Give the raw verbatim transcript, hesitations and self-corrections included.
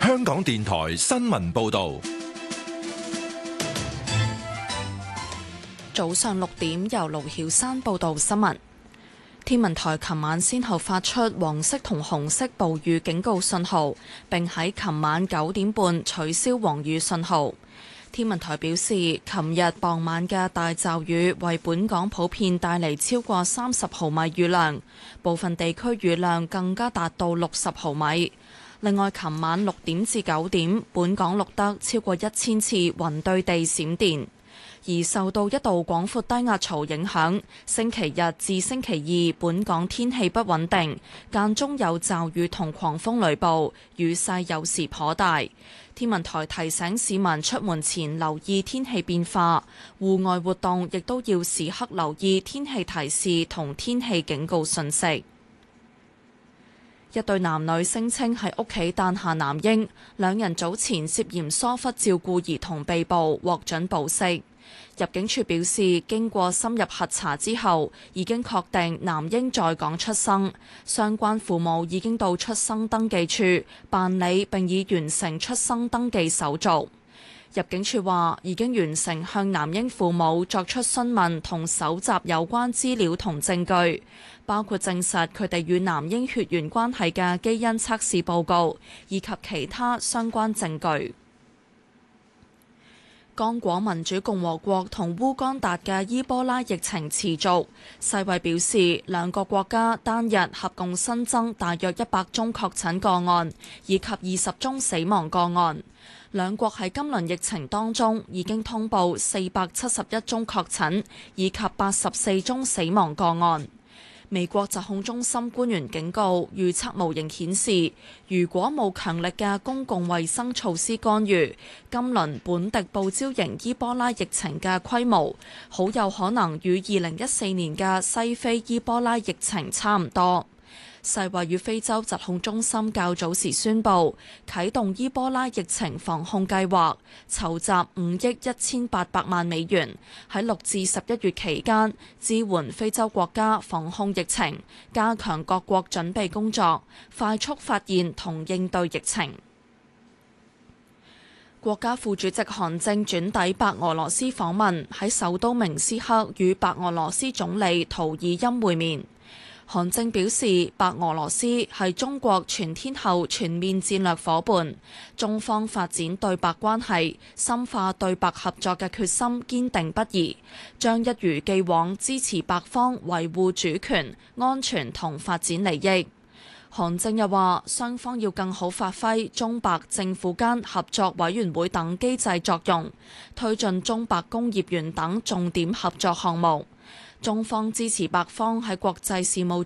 香港電台新聞報道。 早上六點，由盧曉山報道新聞。天文台琴晚先後發出黃色同紅色暴雨警告信號，並喺琴晚九點半取消黃雨信號。天文台表示，琴日傍晚嘅大驟雨為本港普遍帶嚟超過三十毫米雨量，部分地區雨量更加達到六十毫米。另外，琴晚六點至九點，本港錄得超過一千次雲對地閃電。而受到一道廣闊低壓槽影響，星期日至星期二本港天氣不穩定，間中有驟雨同狂風雷暴，雨勢有時頗大。天文台提醒市民出門前留意天氣變化，戶外活動亦都要時刻留意天氣提示同天氣警告信息。一對男女聲稱喺屋企誕下男嬰，兩人早前涉嫌疏忽照顧兒童被捕，獲准保釋。入境處表示，經過深入核查之後，已經確定男嬰在港出生，相關父母已經到出生登記處辦理並已完成出生登記手續。入境處話已經完成向男嬰父母作出詢問同搜集有關資料同證據，包括證實佢哋與男嬰血緣關係嘅基因測試報告，以及其他相關證據。剛果民主共和國同烏干達嘅伊波拉疫情持續，世衛表示兩個國家單日合共新增大約一百宗確診個案，以及二十宗死亡個案。兩國喺今輪疫情當中已經通報四百七十一宗確診，以及八十四宗死亡個案。美國疾控中心官員警告，預測模型顯示，如果冇強力嘅公共衛生措施干預，今輪本地報招型伊波拉疫情嘅規模，好有可能與二零一四年嘅西非伊波拉疫情差唔多。世衛與非洲疾控中心較早時宣布啟動伊波拉疫情防控計劃，籌集五億一千八百萬美元，喺六至十一月期間支援非洲國家防控疫情，加強各國準備工作，快速發現同應對疫情。國家副主席韓正轉抵白俄羅斯訪問，喺首都明斯克與白俄羅斯總理圖爾欽會面。韓正表示，白俄羅斯係中國全天候全面戰略夥伴，中方發展對白關係、深化對白合作嘅決心堅定不移，將一如既往支持白方維護主權、安全同發展利益。韓正又話，雙方要更好發揮中白政府間合作委員會等機制作用，推進中白工業園等重點合作項目。中方支持白方喺國際事務